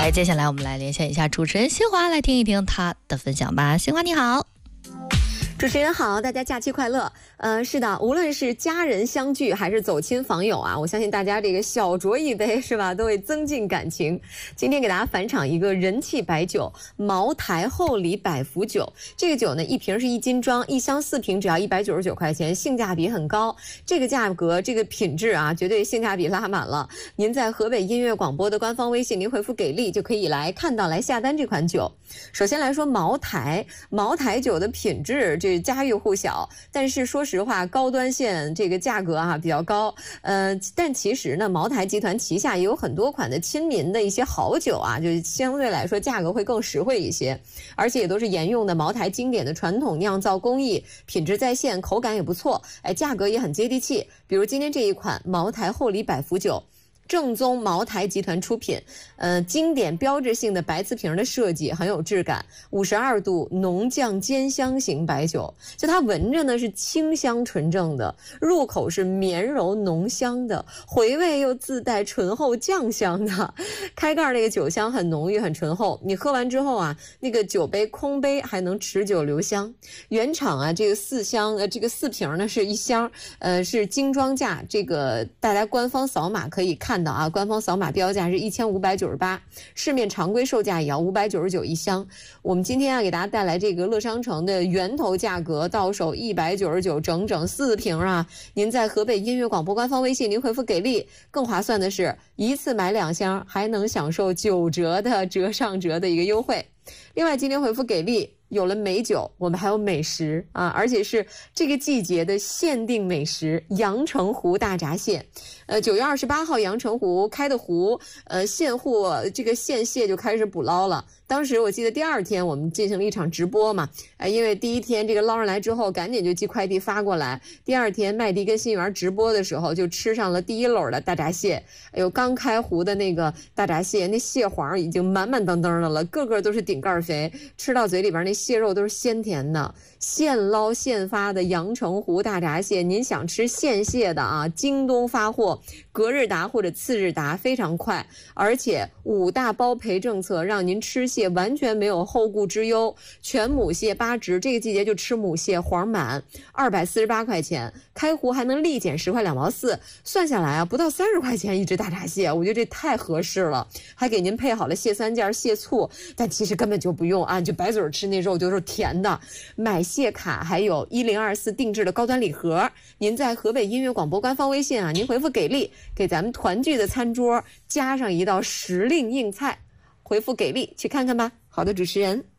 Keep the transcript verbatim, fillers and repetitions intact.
来，接下来我们来连线一下主持人新华，来听一听她的分享吧。新华你好。 主持人好，大家假期快乐。呃，是的，无论是家人相聚还是走亲访友啊，我相信大家这个小酌一杯是吧，都会增进感情。今天给大家返场一个人气白酒茅台厚礼百福酒，这个酒呢一瓶是一斤装，一箱四瓶只要一百九十九块钱，性价比很高。这个价格，这个品质啊，绝对性价比拉满了。您在河北音乐广播的官方微信，您回复给力就可以来看到来下单这款酒。首先来说茅台，茅台酒的品质这家喻户晓，但是说实话，高端线这个价格啊比较高。呃，但其实呢，茅台集团旗下也有很多款的亲民的一些好酒啊，就相对来说价格会更实惠一些，而且也都是沿用的茅台经典的传统酿造工艺，品质在线，口感也不错，哎，价格也很接地气。比如今天这一款茅台厚礼百福酒。正宗茅台集团出品，呃，经典标志性的白瓷瓶的设计很有质感，五十二度浓酱煎香型白酒，就它闻着呢是清香纯正的，入口是绵柔浓香的，回味又自带醇厚酱香的，开盖那个酒香很浓郁很醇厚，你喝完之后啊，那个酒杯空杯还能持久留香。原厂啊，这个四箱呃这个四瓶呢是一箱，呃是精装价，这个大家官方扫码可以看。看到啊，官方扫码标价是一千五百九十八，市面常规售价也要五百九十九一箱。我们今天啊给大家带来这个乐商城的源头价格，到手一百九十九，整整四瓶啊！您在河北音乐广播官方微信，您回复给力，更划算的是一次买两箱，还能享受九折的折上折的一个优惠。另外，今天回复给力。有了美酒，我们还有美食啊，而且是这个季节的限定美食——阳澄湖大闸蟹。呃，九月二十八号，阳澄湖开的湖，呃，现货这个现蟹就开始捕捞了。当时我记得第二天我们进行了一场直播嘛，呃，因为第一天这个捞上来之后，赶紧就寄快递发过来。第二天麦迪跟新源直播的时候，就吃上了第一篓的大闸蟹。哎呦，刚开湖的那个大闸蟹，那蟹黄已经满满当当的了，个个都是顶盖肥，吃到嘴里边那蟹肉都是鲜甜的，现捞现发的阳澄湖大闸蟹。您想吃现蟹的啊，京东发货，隔日达或者次日达，非常快，而且五大包赔政策，让您吃蟹完全没有后顾之忧。全母蟹八只，这个季节就吃母蟹，黄满，二百四十八块钱，开湖还能立减十块两毛四，算下来啊，不到三十块钱一只大闸蟹，我觉得这太合适了，还给您配好了蟹三件、蟹醋，但其实根本就不用啊，就白嘴吃那肉就是甜的。买蟹卡还有一零二四定制的高端礼盒，您在河北音乐广播官方微信啊，您回复给力，给咱们团聚的餐桌加上一道时令硬菜，回复给力去看看吧。好的，主持人。